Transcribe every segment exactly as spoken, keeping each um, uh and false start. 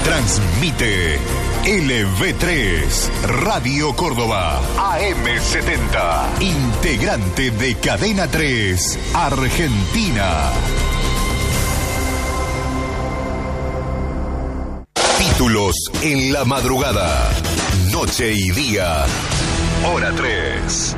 Transmite L V tres, Radio Córdoba, A M setenta, integrante de Cadena tres, Argentina. Títulos en la madrugada, noche y día, hora tres.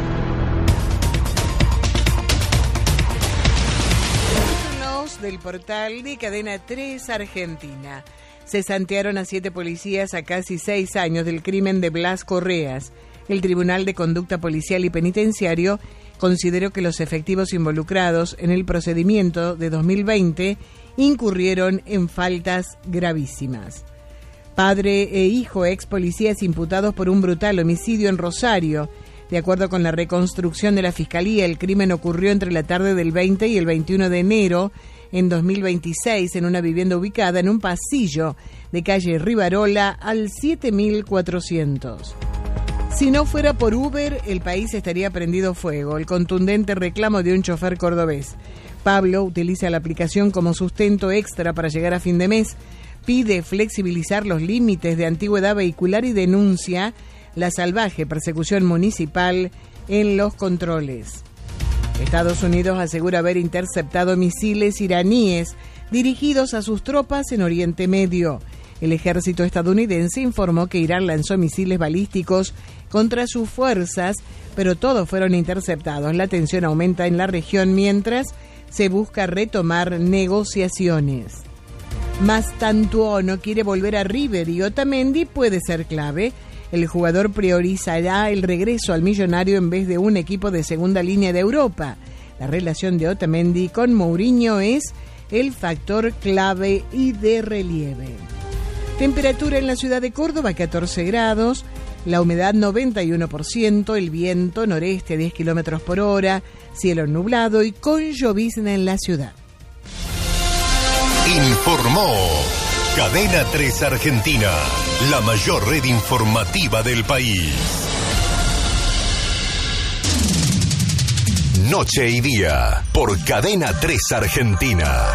Títulos del portal de Cadena tres, Argentina. Cesantearon a siete policías a casi seis años del crimen de Blas Correas. El Tribunal de Conducta Policial y Penitenciario consideró que los efectivos involucrados en el procedimiento de dos mil veinte incurrieron en faltas gravísimas. Padre e hijo ex policías imputados por un brutal homicidio en Rosario. De acuerdo con la reconstrucción de la Fiscalía, el crimen ocurrió entre la tarde del veinte y el veintiuno de enero en dos mil veintiséis en una vivienda ubicada en un pasillo de calle Rivarola al siete mil cuatrocientos. Si no fuera por Uber, el país estaría prendido fuego. El contundente reclamo de un chofer cordobés. Pablo utiliza la aplicación como sustento extra para llegar a fin de mes. Pide flexibilizar los límites de antigüedad vehicular y denuncia la salvaje persecución municipal en los controles. Estados Unidos asegura haber interceptado misiles iraníes dirigidos a sus tropas en Oriente Medio. El ejército estadounidense informó que Irán lanzó misiles balísticos contra sus fuerzas, pero todos fueron interceptados. La tensión aumenta en la región mientras se busca retomar negociaciones. Mastantuono quiere volver a River y Otamendi puede ser clave. El jugador priorizará el regreso al millonario en vez de un equipo de segunda línea de Europa. La relación de Otamendi con Mourinho es el factor clave y de relieve. Temperatura en la ciudad de Córdoba, catorce grados, la humedad noventa y uno por ciento, el viento noreste a diez kilómetros por hora, cielo nublado y con llovizna en la ciudad. Informó Cadena tres Argentina, la mayor red informativa del país. Noche y día, por Cadena tres Argentina.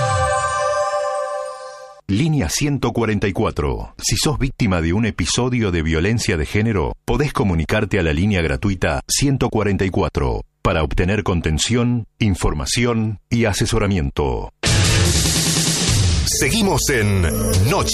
Línea ciento cuarenta y cuatro. Si sos víctima de un episodio de violencia de género, podés comunicarte a la línea gratuita ciento cuarenta y cuatro para obtener contención, información y asesoramiento. Seguimos en Noche